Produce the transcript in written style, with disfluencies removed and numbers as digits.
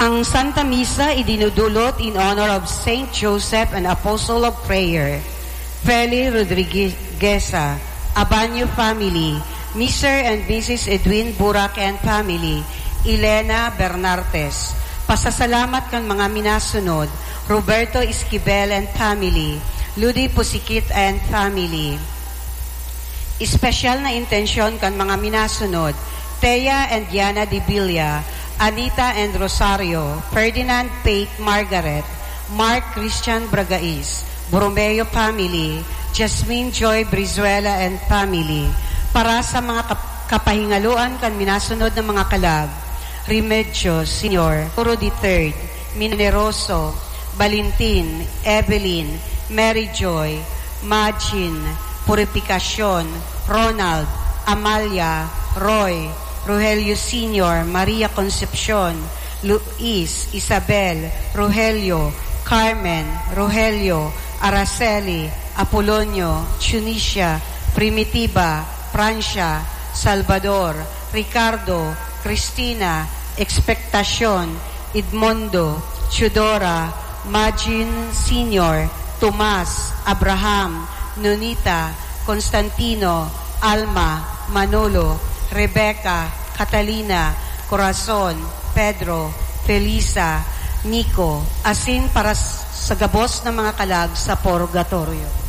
Ang Santa Misa idinudulot in honor of Saint Joseph, an Apostle of Prayer, Feli Rodrigueza, Abanyo family, Mr. and Mrs. Edwin Burak and family, Elena Bernartes. Pasasalamat kan mga minasunod, Roberto Esquivel and family, Ludi Pusikit and family. Espesyal na intensyon kan mga minasunod, Thea and Diana de Villa, Anita and Rosario, Ferdinand Pate Margaret, Mark Christian Bragais, Borromeo family, Jasmine Joy Brizuela and family. Para sa mga kapahingaluan kan minasunod ng mga kalag, Remedios Sr., Puro III, Mineroso, Valentin, Evelyn, Mary Joy, Magin, Purificacion, Ronald, Amalia, Roy, Rogelio Sr., Maria Concepcion, Luis, Isabel, Rogelio, Carmen, Rogelio, Araceli, Apolonio, Tunisia, Primitiva, Francia, Salvador, Ricardo, Cristina, Expectacion, Edmondo, Chudora, Magin Sr., Tomas, Abraham, Nonita, Constantino, Alma, Manolo, Rebecca, Catalina, Corazon, Pedro, Felisa, Nico, asin para sa gabos ng mga kalag sa purgatorio.